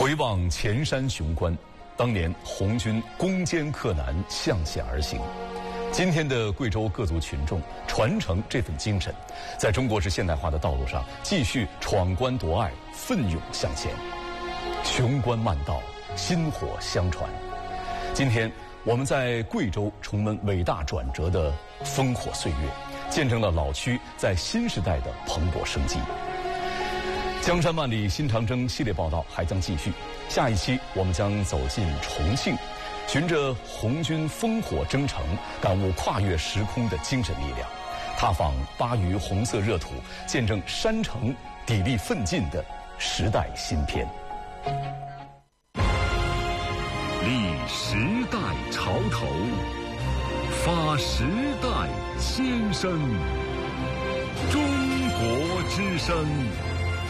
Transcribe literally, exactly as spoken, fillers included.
回望前山雄关，当年红军攻坚克难，向险而行。今天的贵州各族群众传承这份精神，在中国式现代化的道路上继续闯关夺爱，奋勇向前。雄关漫道，薪火相传。今天我们在贵州重温伟大转折的烽火岁月，见证了老区在新时代的蓬勃生机。江山万里新长征系列报道还将继续，下一期我们将走进重庆，循着红军烽火征程，感悟跨越时空的精神力量，踏访巴渝红色热土，见证山城砥砺奋进的时代新篇。 立时代潮头，发时代先声，中国之声。